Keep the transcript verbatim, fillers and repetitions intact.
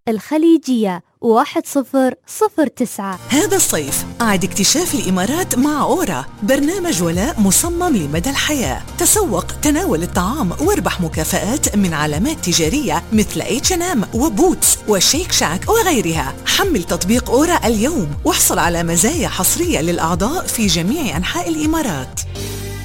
الخليجية واحد صفر صفر تسعة. هذا الصيف أعد اكتشاف الإمارات مع أورا، برنامج ولاء مصمم لمدى الحياة. تسوق، تناول الطعام واربح مكافآت من علامات تجارية مثل إتش أند إم وبوتس وشيك شاك وغيرها. حمل تطبيق أورا اليوم واحصل على مزايا حصرية للأعضاء في جميع أنحاء الإمارات.